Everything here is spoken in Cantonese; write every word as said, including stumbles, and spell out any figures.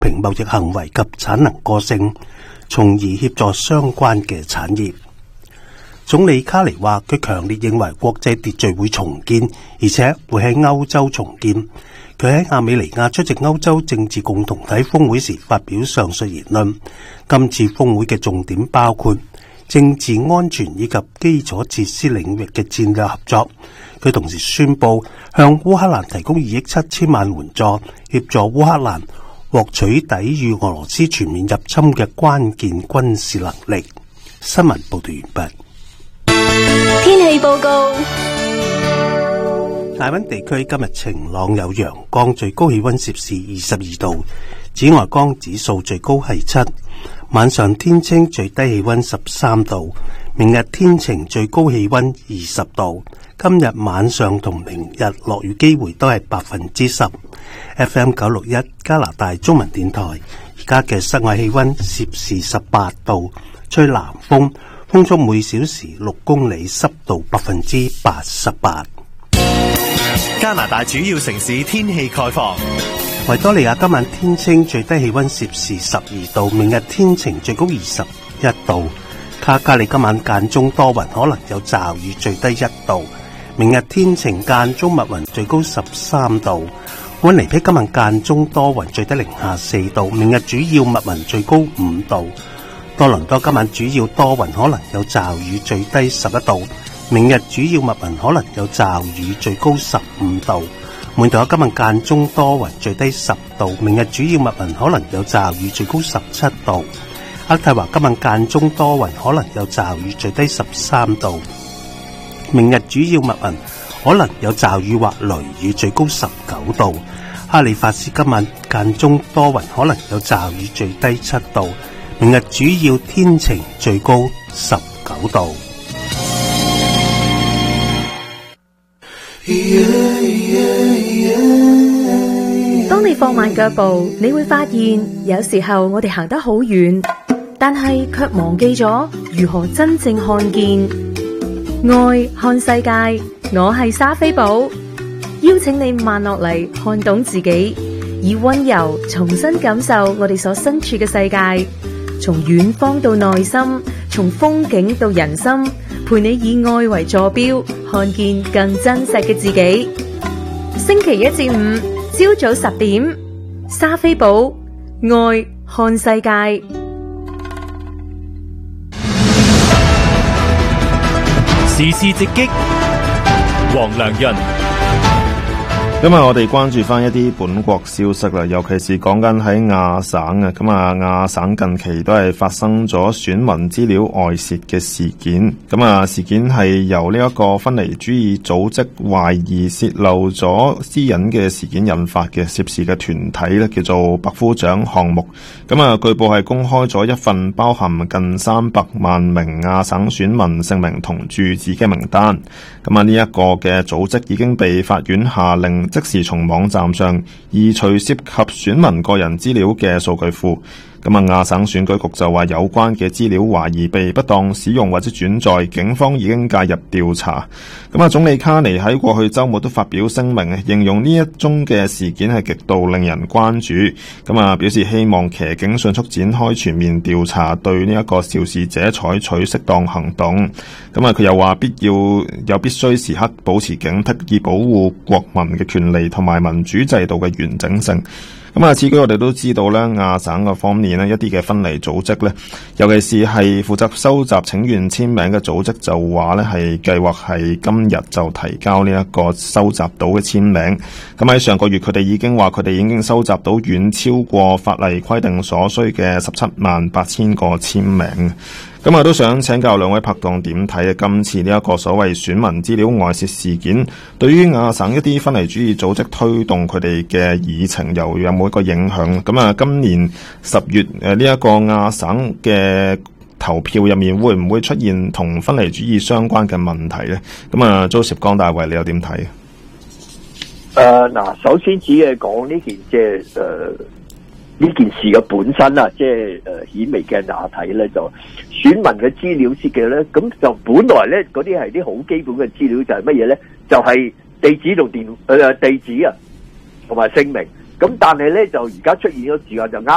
平貿易行為及產能過剩，從而協助相關嘅產業。總理卡尼話，佢強烈認為國際秩序會重建，而且會喺歐洲重建。佢喺亞美尼亞出席歐洲政治共同體峰會時發表上述言論。今次峰會嘅重點包括政治安全以及基礎設施領域嘅戰略合作。佢同時宣布向烏克蘭提供二億七千萬援助，協助烏克蘭獲取抵禦俄羅斯全面入侵嘅關鍵軍事能力。新聞報道完畢。 天氣報告。 大溫地區今日晴朗有陽光，最高氣溫攝氏二十二度，紫外光指數最高係七。晚上天清，最低氣溫十三度。明日天晴，最高氣溫二十度。今日晚上同明日落雨機會都係百分之十。F M 九六一加拿大中文電台，而家嘅室外氣溫攝氏十八度，吹南風，風速每小時六公里，濕度百分之八十八。 加拿大主要城市天氣概況。 維多利亞今晚天清，最低氣溫攝氏十二度，明日天晴，最高二十一度。卡加利今晚間中多雲，可能有驟雨，最低一度。明日天晴間中密雲，最高十三度。溫尼披今晚間中多雲，最低零下四度。明日主要密雲，最高五度。多倫多今晚主要多雲，可能有驟雨，最低十一度。明日主要密雲，可能有驟雨，最高十五度。滿島今晚間中多雲，最低十度。明日主要密雲，可能有驟雨，最高十七度。渥太華今晚間中多雲，可能有驟雨，最低十三度。明日主要密雲，可能有驟雨或雷雨，最高十九度。哈利法斯今晚間中多雲，可能有驟雨，最低七度。明日主要天晴，最高十九度。 當你放慢腳步，你會發現有時候我哋行得好遠，但係卻忘記咗如何真正看見。愛看世界，我係莎菲寶，邀請你慢落嚟，看懂自己，以溫柔重新感受我哋所身處嘅世界，從遠方到內心，從風景到人心，陪你以愛為坐標，看見更真實嘅自己。星期一至五朝早十點，莎菲寶愛看世界。 時事直擊，黃良潤。 今日我哋關注翻一啲本國消息啦，尤其是講緊喺亞省啊，咁啊亞省近期都係發生咗選民資料外泄嘅事件，咁啊事件係由呢一個分離主義組織懷疑泄漏咗私隱嘅事件引發嘅，涉事嘅團體咧叫做百夫長項目，咁啊據報係公開咗一份包含近三百萬名亞省選民姓名同住址嘅名單，咁啊呢一個嘅組織已經被法院下令即時從網站上移除涉及選民個人資料嘅數據庫。咁啊，亞省選舉局就話有關嘅資料懷疑被不當使用或者轉載，警方已經介入調查。咁啊，總理卡尼喺過去週末都發表聲明，形容呢一宗嘅事件係極度令人關注。咁啊，表示希望騎警迅速展開全面調查，對呢一個肇事者採取適當行動。咁啊，佢又話必要又必須時刻保持警惕，以保護國民嘅權利同埋民主制度嘅完整性。咁啊，此舉我哋都知道咧，亞省嘅方面呢，一啲嘅分離組織咧，尤其是係負責收集請願簽名嘅組織，就話咧係計劃係今日就提交呢一個收集到嘅簽名。咁喺上個月，佢哋已經話佢哋已經收集到遠超過法例規定所需嘅十七萬八千個簽名。咁啊，都想請教兩位拍檔點睇啊？今次呢一個所謂選民資料外泄事件，對於亞省一啲分離主義組織推動佢哋嘅議程，又有冇一個影響？咁啊，今年十月誒呢一個亞省嘅投票入面，會唔會出現同分離主義相關嘅問題咧？咁啊，Joseph江大衛，你又點睇？ 誒，嗱，首先只係講呢件即係誒。呢件事嘅本身啊，即係誒顯微鏡下睇咧，就選民嘅資料泄嘅咧，咁就本來咧嗰啲係啲好基本嘅資料，就係乜嘢咧？就係、是、地址同電誒、呃、地址啊，同埋姓名。咁但係咧就而家出現咗時間就呃